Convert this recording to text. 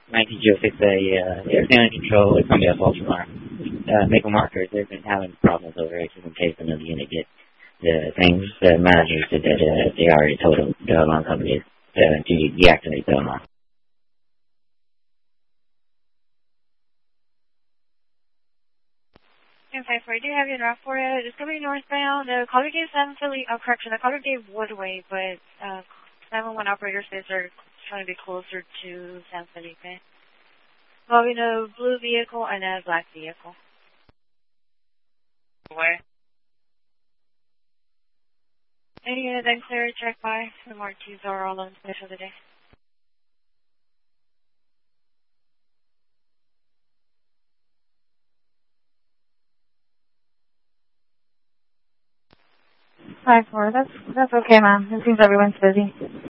My teacher fix a air standard control. It's going to be a false alarm. Make a marker. They've been having problems over here just in case another unit gets the things. The manager said that they already told the alarm company to deactivate the alarm. 1054, I do have you draft for it. It's going to be northbound. The caller gave the caller gave Woodway, but 911 operator says they're trying to be closer to San Felipe. Involving a blue vehicle and a black vehicle. Where? Any unit then clear, check by. The marquees are all on special today. Five four. That's okay, ma'am. It seems everyone's busy.